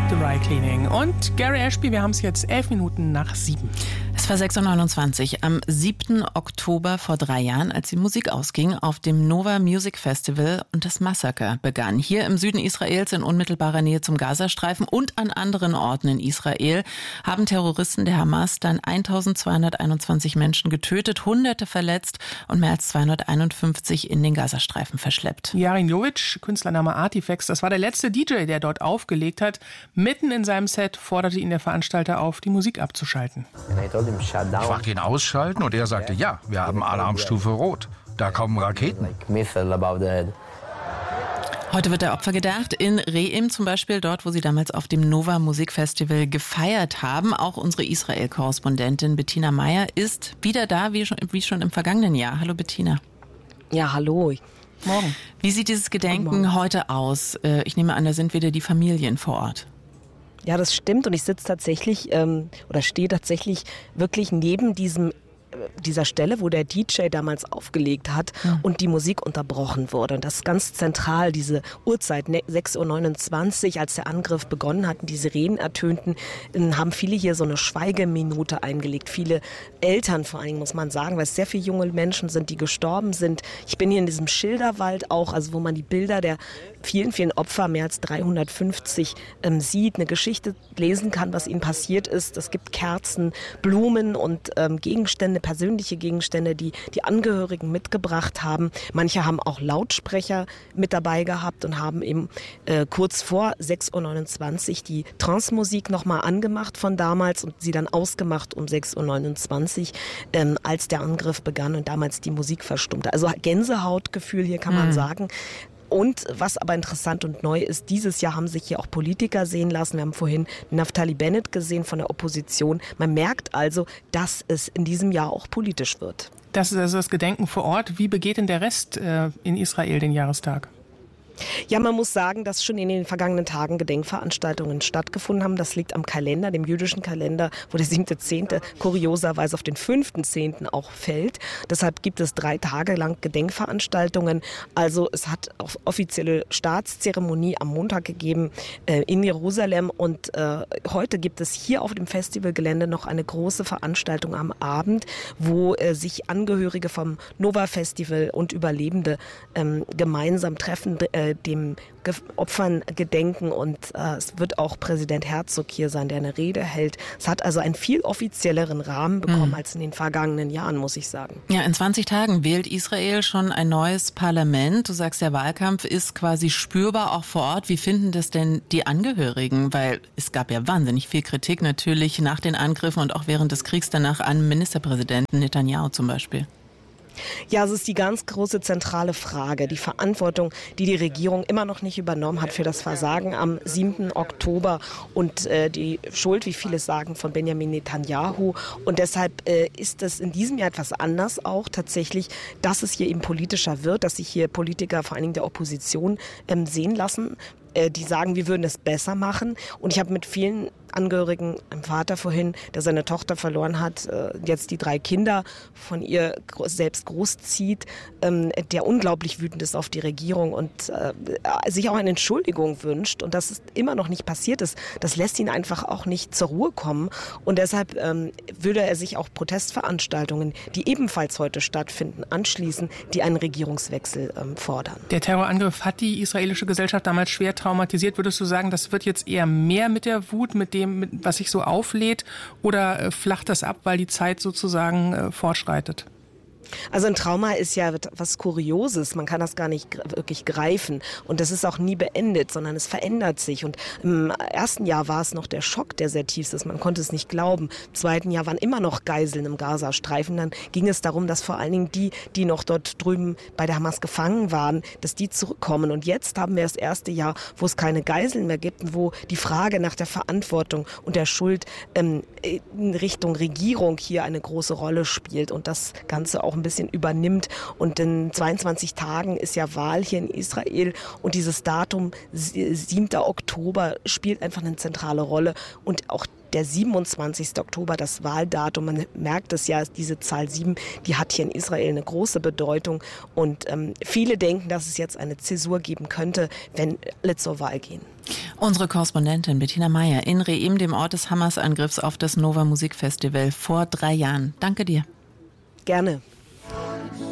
Dry Cleaning. Und Gary Ashby, wir haben es jetzt 11 Minuten nach 7. Es war 6.29 Uhr am 7. Oktober vor 3 Jahren, als die Musik ausging auf dem Nova Music Festival und das Massaker begann. Hier im Süden Israels in unmittelbarer Nähe zum Gazastreifen und an anderen Orten in Israel haben Terroristen der Hamas dann 1221 Menschen getötet, Hunderte verletzt und mehr als 251 in den Gazastreifen verschleppt. Yarin Jovic, Künstlername Artifex, das war der letzte DJ, der dort aufgelegt hat. Mitten in seinem Set forderte ihn der Veranstalter auf, die Musik abzuschalten. Ich fragte ihn ausschalten und er sagte, ja, wir haben Alarmstufe Rot. Da kommen Raketen. Heute wird der Opfer gedacht, in Re'im zum Beispiel, dort, wo sie damals auf dem Nova Musikfestival gefeiert haben. Auch unsere Israel-Korrespondentin Bettina Meyer ist wieder da, wie schon im vergangenen Jahr. Hallo Bettina. Ja, hallo. Morgen. Wie sieht dieses Gedenken heute aus? Ich nehme an, da sind wieder die Familien vor Ort. Ja, das stimmt und ich sitze tatsächlich oder stehe tatsächlich wirklich neben dieser Stelle, wo der DJ damals aufgelegt hat und die Musik unterbrochen wurde. Und das ist ganz zentral, diese Uhrzeit, 6.29 Uhr, als der Angriff begonnen hat und die Sirenen ertönten, haben viele hier so eine Schweigeminute eingelegt. Viele Eltern vor allen Dingen, muss man sagen, weil es sehr viele junge Menschen sind, die gestorben sind. Ich bin hier in diesem Schilderwald auch, also wo man die Bilder der vielen, vielen Opfer, mehr als 350, sieht, eine Geschichte lesen kann, was ihnen passiert ist. Es gibt Kerzen, Blumen und Gegenstände, persönliche Gegenstände, die die Angehörigen mitgebracht haben. Manche haben auch Lautsprecher mit dabei gehabt und haben eben kurz vor 6.29 Uhr die Trance-Musik nochmal angemacht von damals und sie dann ausgemacht um 6.29 Uhr, als der Angriff begann und damals die Musik verstummte. Also Gänsehautgefühl hier kann man sagen. Und was aber interessant und neu ist, dieses Jahr haben sich hier auch Politiker sehen lassen. Wir haben vorhin Naftali Bennett gesehen von der Opposition. Man merkt also, dass es in diesem Jahr auch politisch wird. Das ist also das Gedenken vor Ort. Wie begeht denn der Rest in Israel den Jahrestag? Ja, man muss sagen, dass schon in den vergangenen Tagen Gedenkveranstaltungen stattgefunden haben. Das liegt am Kalender, dem jüdischen Kalender, wo der 7.10. kurioserweise auf den 5.10. auch fällt. Deshalb gibt es 3 Tage lang Gedenkveranstaltungen. Also es hat auch offizielle Staatszeremonie am Montag gegeben in Jerusalem. Und heute gibt es hier auf dem Festivalgelände noch eine große Veranstaltung am Abend, wo sich Angehörige vom Nova Festival und Überlebende gemeinsam treffen, dem Opfern gedenken und es wird auch Präsident Herzog hier sein, der eine Rede hält. Es hat also einen viel offizielleren Rahmen bekommen als in den vergangenen Jahren, muss ich sagen. Ja, in 20 Tagen wählt Israel schon ein neues Parlament. Du sagst, der Wahlkampf ist quasi spürbar auch vor Ort. Wie finden das denn die Angehörigen? Weil es gab ja wahnsinnig viel Kritik natürlich nach den Angriffen und auch während des Kriegs danach an Ministerpräsidenten Netanyahu zum Beispiel. Ja, es ist die ganz große zentrale Frage, die Verantwortung, die die Regierung immer noch nicht übernommen hat für das Versagen am 7. Oktober und die Schuld, wie viele sagen, von Benjamin Netanyahu. Und deshalb ist es in diesem Jahr etwas anders auch tatsächlich, dass es hier eben politischer wird, dass sich hier Politiker, vor allen Dingen der Opposition, sehen lassen. Die sagen, wir würden es besser machen. Und ich habe mit vielen Angehörigen, einem Vater vorhin, der seine Tochter verloren hat, jetzt die 3 Kinder von ihr selbst großzieht, der unglaublich wütend ist auf die Regierung und sich auch eine Entschuldigung wünscht. Und dass es immer noch nicht passiert ist, das lässt ihn einfach auch nicht zur Ruhe kommen. Und deshalb würde er sich auch Protestveranstaltungen, die ebenfalls heute stattfinden, anschließen, die einen Regierungswechsel fordern. Der Terrorangriff hat die israelische Gesellschaft damals schwer traumatisiert. Würdest du sagen, das wird jetzt eher mehr mit der Wut, mit dem, was sich so auflädt, oder flacht das ab, weil die Zeit sozusagen fortschreitet? Also ein Trauma ist ja was Kurioses, man kann das gar nicht wirklich greifen und das ist auch nie beendet, sondern es verändert sich und im ersten Jahr war es noch der Schock, der sehr tief ist, man konnte es nicht glauben. Im zweiten Jahr waren immer noch Geiseln im Gazastreifen, dann ging es darum, dass vor allen Dingen die noch dort drüben bei der Hamas gefangen waren, dass die zurückkommen und jetzt haben wir das erste Jahr, wo es keine Geiseln mehr gibt und wo die Frage nach der Verantwortung und der Schuld in Richtung Regierung hier eine große Rolle spielt und das Ganze auch ein bisschen übernimmt. Und in 22 Tagen ist ja Wahl hier in Israel und dieses Datum 7. Oktober spielt einfach eine zentrale Rolle und auch der 27. Oktober, das Wahldatum, man merkt es ja, diese Zahl 7, die hat hier in Israel eine große Bedeutung und viele denken, dass es jetzt eine Zäsur geben könnte, wenn alle zur Wahl gehen. Unsere Korrespondentin Bettina Meyer in Reim, dem Ort des Hamas-Angriffs auf das Nova Musikfestival vor 3 Jahren. Danke dir. Gerne.